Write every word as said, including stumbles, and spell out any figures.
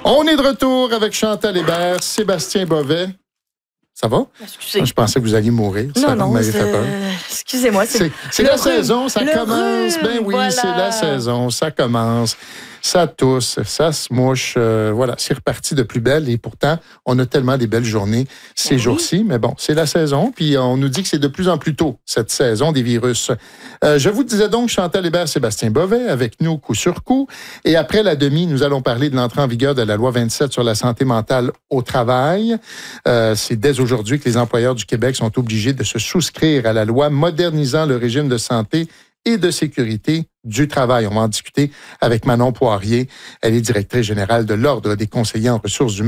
On est de retour avec Chantal Hébert, Sébastien Bovet. Ça va? Excusez. Je pensais que vous alliez mourir. Non, ça non, m'avait fait peur. Excusez-moi. C'est, c'est, c'est la rhume. saison, ça le commence. Rhume, ben oui, voilà. c'est la saison, ça commence. Ça tousse, ça se mouche. Euh, voilà, c'est reparti de plus belle. Et pourtant, on a tellement des belles journées ces oui. jours-ci. Mais bon, c'est la saison. Puis on nous dit que c'est de plus en plus tôt, cette saison des virus. Euh, je vous disais donc Chantal Hébert, Sébastien Bovet, avec nous coup sur coup. Et après la demi, nous allons parler de l'entrée en vigueur de la loi vingt-sept sur la santé mentale au travail. Euh, c'est dès aujourd'hui que les employeurs du Québec sont obligés de se souscrire à la loi modernisant le régime de santé et de sécurité du travail. On va en discuter avec Manon Poirier. Elle est directrice générale de l'Ordre des conseillers en ressources humaines.